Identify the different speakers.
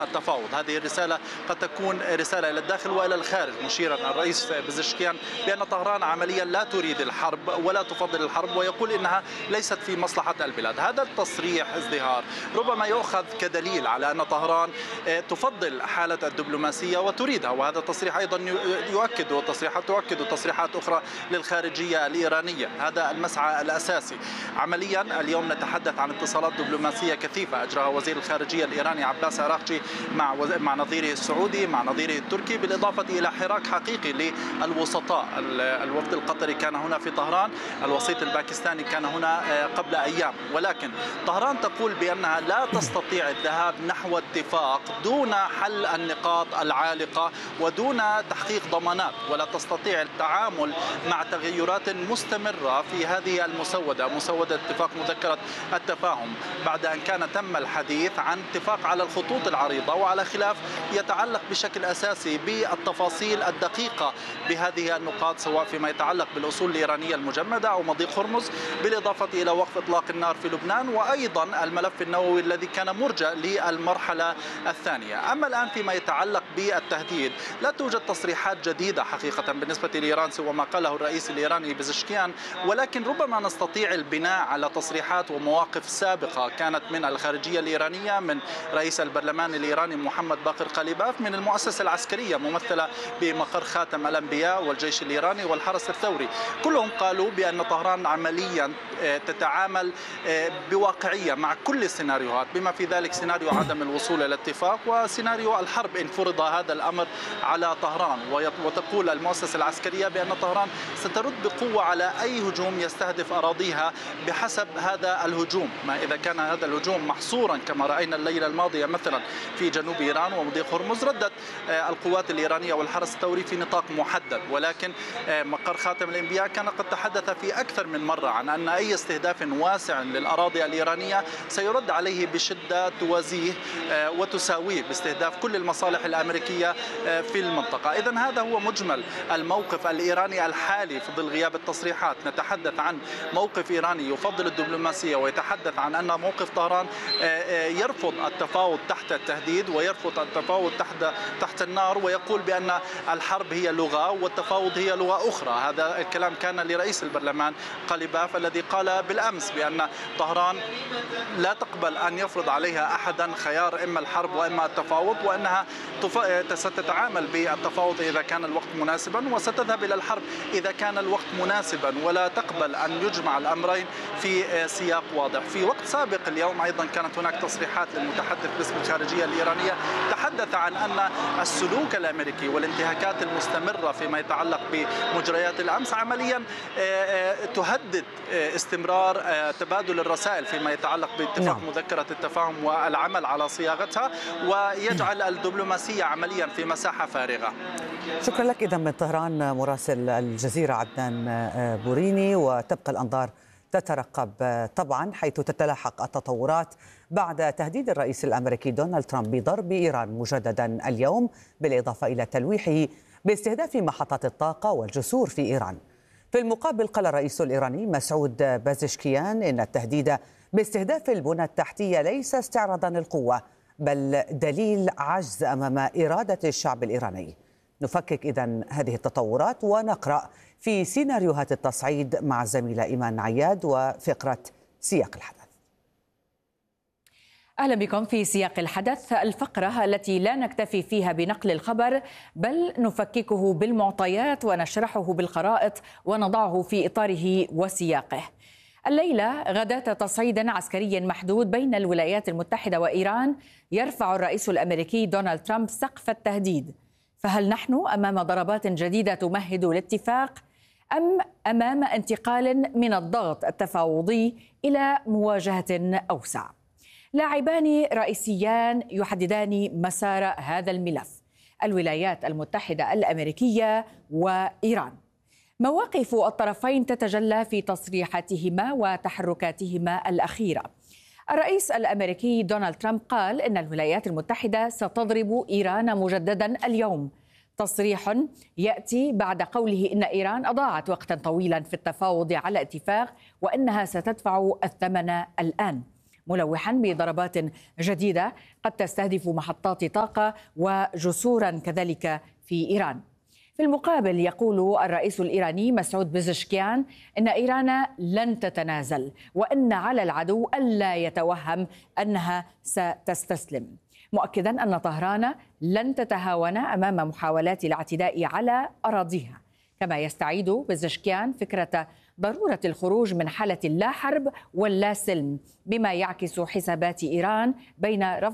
Speaker 1: التفاوض. هذه الرسالة قد تكون رسالة إلى الداخل وإلى الخارج، مشيرا الرئيس بزشكيان بأن طهران عمليا لا تريد الحرب ولا تفضل الحرب، ويقول إنها ليست في مصلحة البلاد. هذا التصريح ازدهار ربما يؤخذ كدليل على أن طهران تفضل حالة الدبلوماسية وتريدها، وهذا التصريح أيضا يؤكد، وتصريحات تؤكد تصريحات أخرى للخارجية الإيرانية. هذا المسعى الأساسي. عمليا اليوم نتحدث عن اتصالات دبلوماسية كثيفة أجراها وزير الخارجية الإيراني عباس عراقجي مع نظيره السعودي، مع نظيره التركي، بالإضافة إلى حراك حقيقي للوسطاء. الوفد القطري كان هنا في طهران، الوسيط الباكستاني كان هنا قبل أيام، ولكن طهران تقول بأنها لا تستطيع الذهاب نحو اتفاق دون حل النقاط العالقة ودون تحقيق ضمانات، ولا تستطيع التعامل مع تغيرات مستمرة في هذه المسودة، مسودة اتفاق مذكرة التفاهم، بعد أن كان تم الحديث عن اتفاق على الخطوط العريضة وعلى خلاف يتعلق بشكل أساسي بالتفاصيل الدقيقة بهذه النقاط، سواء فيما يتعلق بالأصول الإيرانية المجمدة أو مضيق هرمز، بالإضافة إلى وقف إطلاق النار في لبنان، وأيضا الملف النووي الذي كان مرجع للمرحلة الثانية. أما الآن فيما يتعلق بالتهديد، لا توجد تصريحات جديدة حقيقة بالنسبة لإيران سوى ما قاله الرئيس الإيراني بزشكيان، ولكن ربما نستطيع البناء على تصريحات ومواقف سابقة كانت من الخارجية الإيرانية، من رئيس البرلمان الإيراني محمد باقر قليباف، من المؤسسة العسكرية ممثلة بمقر خاتم الأنبياء والجيش الإيراني والحرس الثوري. كلهم قالوا بأن طهران عمليا تتعامل بواقعية مع كل السيناريوهات، بما في ذلك سيناريو عدم الوصول إلى اتفاق وسيناريو الحرب إن فرض هذا الأمر على طهران. وتقول المؤسسة العسكرية بأن طهران سترد بقوة على أي هجوم يستهدف أراضيها بحسب هذا الهجوم. ما إذا كان هذا الهجوم محصورا كما رأينا الليلة الماضية مثلا في جنوب إيران ومضيق هرمز، ردت القوات الإيرانية والحرس الثوري في نطاق محدد، ولكن مقر خاتم الأنبياء كان قد تحدث في أكثر من مرة عن أن أي استهداف واسع للأراضي الإيرانية سيرد عليه بشدة توازيه وتساويه باستهداف كل المصالح الأمريكية في المنطقة. إذن هذا هو مجمل الموقف الإيراني الحالي في ظل غياب التصريحات. نتحدث عن موقف إيراني يفضل الدبلوماسية ويتحدث عن أن موقف طهران يرفض التفاوض تحت التهديد ويرفض التفاوض تحت النار، ويقول بأن الحرب هي لغة والتفاوض هي لغة أخرى. هذا الكلام كان لرئيس البرلمان قليباف الذي قال بالأمس بأن طهران لا تقبل أن يفرض عليها أحدا خيار إما الحرب وإما التفاوض، وأنها ستتعامل بالتفاوض إذا كان الوقت مناسبا وستذهب إلى الحرب إذا كان الوقت مناسبا، ولا تقبل أن يجمع الأمرين في سياق واضح. في وقت سابق اليوم أيضا كانت هناك تصريحات للمتحدث باسم الخارجية الإيرانية تحدث عن أن السلوك الأمريكي والانتهاكات المستمرة فيما يتعلق بمجريات الأمس عمليا تهدد استمرار تبادل الرسائل فيما يتعلق باتفاق مذكرة التفاهم والعمل على صياغتها، ويجعل الدبلوماسية عمليا في مساحة فارغة.
Speaker 2: شكرا لك. إذا من طهران مراسل الجزيرة عدنان بوريني، وتبقى الأنظار تترقب طبعا حيث تتلاحق التطورات بعد تهديد الرئيس الأمريكي دونالد ترامب بضرب إيران مجددا اليوم، بالإضافة إلى تلويحه باستهداف محطات الطاقة والجسور في إيران. في المقابل قال الرئيس الإيراني مسعود بازشكيان إن التهديد باستهداف البنى التحتية ليس استعراضا للقوة، بل دليل عجز أمام إرادة الشعب الإيراني. نفكك إذن هذه التطورات ونقرأ في سيناريوهات التصعيد مع الزميلة إيمان عياد وفقرة سياق الحدث.
Speaker 3: أهلا بكم في سياق الحدث، الفقرة التي لا نكتفي فيها بنقل الخبر بل نفككه بالمعطيات ونشرحه بالخرائط ونضعه في إطاره وسياقه. الليلة غداة تصعيد عسكري محدود بين الولايات المتحدة وإيران يرفع الرئيس الأمريكي دونالد ترامب سقف التهديد. فهل نحن أمام ضربات جديدة تمهد الاتفاق أم أمام انتقال من الضغط التفاوضي إلى مواجهة أوسع؟ لاعبان رئيسيان يحددان مسار هذا الملف: الولايات المتحدة الأمريكية وإيران. مواقف الطرفين تتجلى في تصريحاتهما وتحركاتهما الأخيرة. الرئيس الأمريكي دونالد ترامب قال إن الولايات المتحدة ستضرب إيران مجددا اليوم، تصريح يأتي بعد قوله إن إيران أضاعت وقتا طويلا في التفاوض على اتفاق وأنها ستدفع الثمن الآن، ملوحا بضربات جديدة قد تستهدف محطات طاقة وجسورا كذلك في إيران. في المقابل يقول الرئيس الإيراني مسعود بزشكيان إن إيران لن تتنازل وإن على العدو ألا يتوهم أنها ستستسلم، مؤكدا أن طهران لن تتهاون أمام محاولات الاعتداء على أراضيها. كما يستعيد بزشكيان فكرة ضرورة الخروج من حالة اللا حرب واللا سلم، بما يعكس حسابات إيران بين رفض